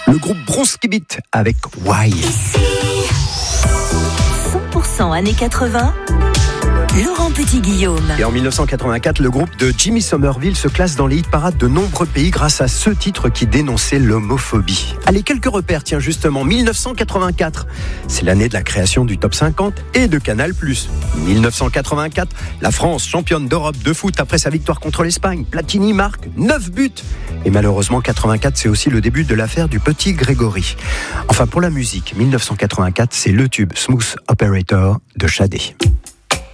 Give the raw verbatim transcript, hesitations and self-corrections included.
Le groupe Bronski Beat avec Why. cent pour cent années quatre-vingts, Laurent Petit-Guillaume. Et en mille neuf cent quatre-vingt-quatre, le groupe de Jimmy Somerville se classe dans les hit-parades de nombreux pays grâce à ce titre qui dénonçait l'homophobie. Allez, quelques repères, tiens justement, mille neuf cent quatre-vingt-quatre, c'est l'année de la création du Top cinquante et de Canal plus. mille neuf cent quatre-vingt-quatre, la France championne d'Europe de foot après sa victoire contre l'Espagne. Platini marque neuf buts. Et malheureusement, quatre-vingt-quatre, c'est aussi le début de l'affaire du petit Grégory. Enfin, pour la musique, mille neuf cent quatre-vingt-quatre, c'est le tube Smooth Operator de Shadé.